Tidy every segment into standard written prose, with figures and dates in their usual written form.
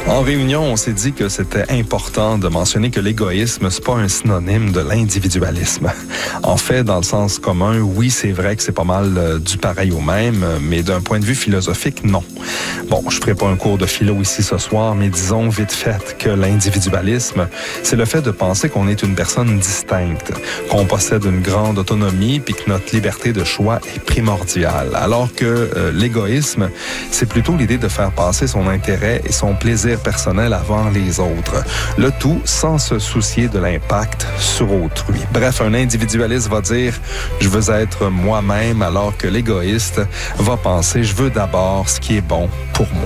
En réunion, on s'est dit que c'était important de mentionner que l'égoïsme, c'est pas un synonyme de l'individualisme. En fait, dans le sens commun, oui, c'est vrai que c'est pas mal du pareil au même, mais d'un point de vue philosophique, non. Bon, je ferai pas un cours de philo ici ce soir, mais disons vite fait que l'individualisme, c'est le fait de penser qu'on est une personne distincte, qu'on possède une grande autonomie, puis que notre liberté de choix est primordiale. Alors que l'égoïsme, c'est plutôt l'idée de faire passer son intérêt et son plaisir personnel avant les autres. Le tout sans se soucier de l'impact sur autrui. Bref, un individualiste va dire « je veux être moi-même » alors que l'égoïste va penser « je veux d'abord ce qui est bon pour moi ».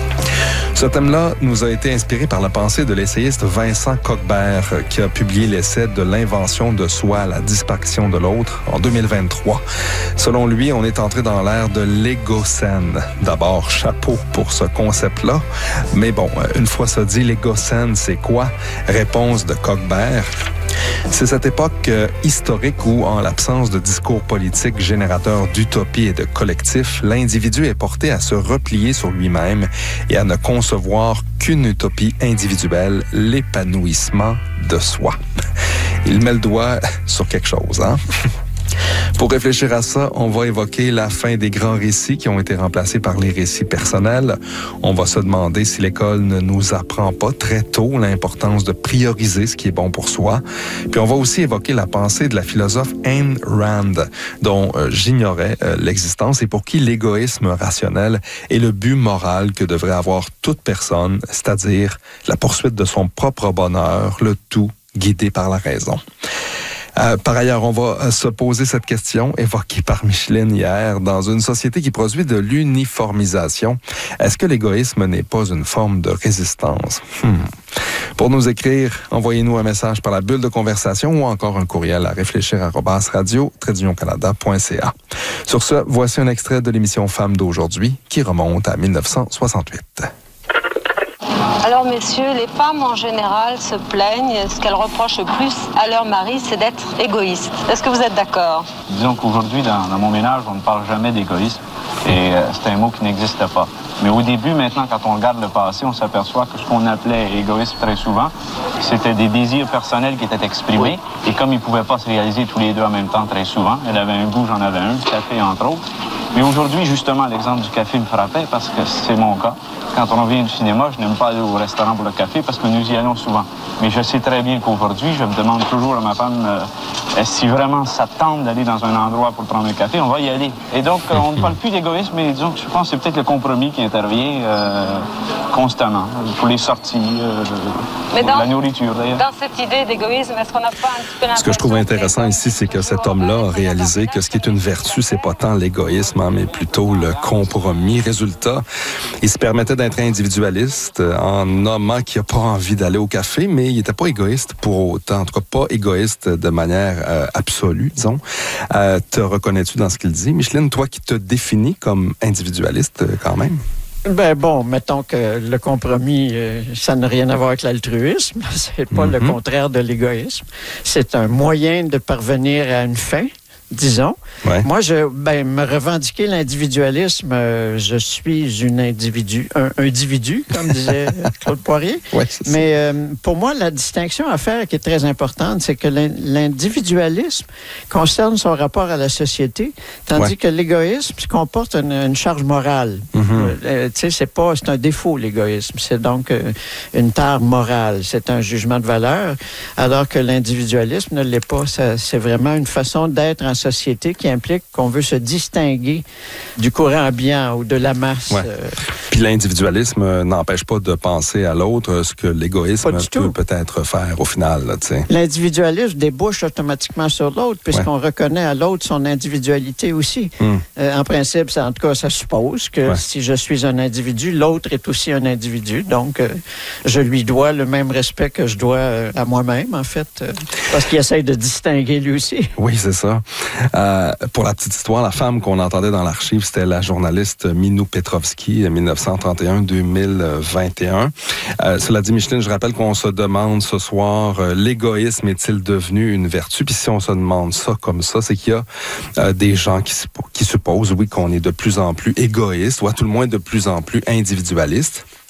Ce thème-là nous a été inspiré par la pensée de l'essayiste Vincent Cockbert, qui a publié l'essai de l'invention de soi, la disparition de l'autre, en 2023. Selon lui, on est entré dans l'ère de l'égocène. D'abord, chapeau pour ce concept-là. Mais bon, une fois ça dit, l'égocène, c'est quoi? Réponse de Cockbert. C'est cette époque historique où, en l'absence de discours politiques générateurs d'utopie et de collectif, l'individu est porté à se replier sur lui-même et à ne concevoir qu'une utopie individuelle, l'épanouissement de soi. Il met le doigt sur quelque chose, hein? Pour réfléchir à ça, on va évoquer la fin des grands récits qui ont été remplacés par les récits personnels. On va se demander si l'école ne nous apprend pas très tôt l'importance de prioriser ce qui est bon pour soi. Puis on va aussi évoquer la pensée de la philosophe Ayn Rand, dont j'ignorais l'existence et pour qui l'égoïsme rationnel est le but moral que devrait avoir toute personne, c'est-à-dire la poursuite de son propre bonheur, le tout guidé par la raison. Par ailleurs, on va se poser cette question évoquée par Micheline hier. Dans une société qui produit de l'uniformisation, est-ce que l'égoïsme n'est pas une forme de résistance? Pour nous écrire, envoyez-nous un message par la bulle de conversation ou encore un courriel à réfléchir@radio-canada.ca. Sur ce, voici un extrait de l'émission Femmes d'aujourd'hui qui remonte à 1968. Alors messieurs, les femmes en général se plaignent. Ce qu'elles reprochent le plus à leur mari, c'est d'être égoïste. Est-ce que vous êtes d'accord? Disons qu'aujourd'hui, dans mon ménage, on ne parle jamais d'égoïsme. Et c'est un mot qui n'existe pas. Mais au début, maintenant, quand on regarde le passé, on s'aperçoit que ce qu'on appelait égoïsme très souvent, c'était des désirs personnels qui étaient exprimés. Oui. Et comme ils ne pouvaient pas se réaliser tous les deux en même temps très souvent, elle avait un goût, j'en avais un, le café entre autres. Mais aujourd'hui, justement, l'exemple du café me frappait parce que c'est mon cas. Quand on revient du cinéma, je n'aime pas aller au restaurant pour le café parce que nous y allons souvent. Mais je sais très bien qu'aujourd'hui, je me demande toujours à ma femme si vraiment ça tente d'aller dans un endroit pour prendre un café, on va y aller. Et donc, on ne parle plus d'égoïsme, mais disons que je pense que c'est peut-être le compromis qui intervient constamment pour les sorties, pour la nourriture d'ailleurs. Dans cette idée d'égoïsme, est-ce qu'on n'a pas un petit peu l'impression... Ce que je trouve intéressant ici, c'est que cet homme-là a réalisé que ce qui est une vertu, c'est pas tant l'égoïsme, hein, mais plutôt le compromis. Résultat, il se permettait d'être individualiste en nommant qu'il n'a pas envie d'aller au café, mais il n'était pas égoïste pour autant. En tout cas, pas égoïste de manière absolue, disons. Te reconnais-tu dans ce qu'il dit? Micheline, toi qui te définis comme individualiste quand même? Ben bon, mettons que le compromis, ça n'a rien à voir avec l'altruisme. C'est pas le contraire de l'égoïsme. C'est un moyen de parvenir à une fin, disons. Ouais. Moi, me revendiquer l'individualisme, je suis un individu, comme disait Claude Poirier. Ouais, mais pour moi, la distinction à faire qui est très importante, c'est que l'individualisme concerne son rapport à la société, tandis que l'égoïsme comporte une charge morale. C'est un défaut, l'égoïsme. C'est donc une tare morale. C'est un jugement de valeur, alors que l'individualisme ne l'est pas. C'est vraiment une façon d'être en société qui implique qu'on veut se distinguer du courant ambiant ou de la masse. Ouais. Puis l'individualisme n'empêche pas de penser à l'autre, ce que l'égoïsme peut peut-être faire au final. Là, l'individualisme débouche automatiquement sur l'autre, puisqu'on reconnaît à l'autre son individualité aussi. En principe, en tout cas, ça suppose que si je suis un individu, l'autre est aussi un individu. Donc, je lui dois le même respect que je dois à moi-même, en fait, parce qu'il essaie de distinguer lui aussi. Oui, c'est ça. Pour la petite histoire, la femme qu'on entendait dans l'archive, c'était la journaliste Minou Petrovski, 1931-2021. Cela dit, Micheline, je rappelle qu'on se demande ce soir, l'égoïsme est-il devenu une vertu? Puis si on se demande ça comme ça, c'est qu'il y a des gens qui supposent, oui, qu'on est de plus en plus égoïste, ou à tout le moins de plus en plus individualiste.